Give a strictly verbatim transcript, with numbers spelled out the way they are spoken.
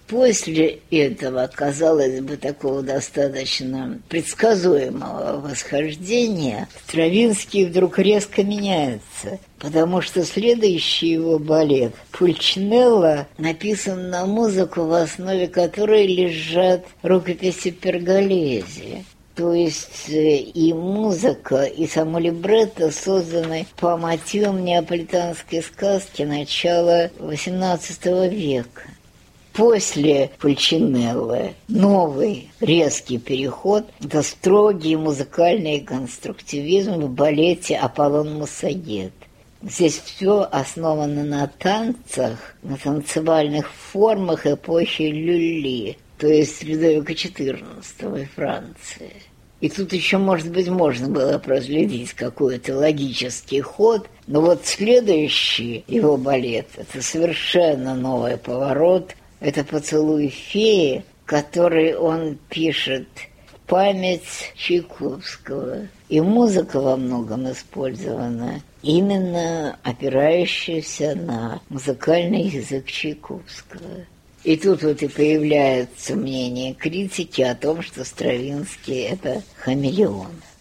После этого, казалось бы, такого достаточно предсказуемого восхождения, Стравинский вдруг резко меняется, потому что следующий его балет «Пульчинелло» написан на музыку, в основе которой лежат рукописи Перголези. То есть и музыка, и само либретто созданы по мотивам неаполитанской сказки начала восемнадцатого века. После Пульчинелло новый резкий переход – это строгий музыкальный конструктивизм в балете «Аполлон Муссагет». Здесь все основано на танцах, на танцевальных формах эпохи Люлли, то есть Людовика четырнадцатого и Франции. И тут еще, может быть, можно было проследить какой-то логический ход, но вот следующий его балет – это совершенно новый поворот. Это «Поцелуй феи», который он пишет в память Чайковского. И музыка во многом использована, именно опирающаяся на музыкальный язык Чайковского. И тут вот и появляется мнение критики о том, что Стравинский – это хамелеон.